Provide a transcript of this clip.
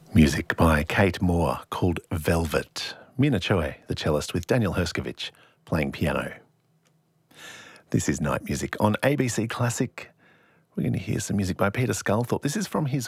Music by Kate Moore called Velvet. Mina Choe, the cellist, with Daniel Herskovich playing piano. This is Night Music on ABC Classic. We're going to hear some music by Peter Sculthorpe. This is from his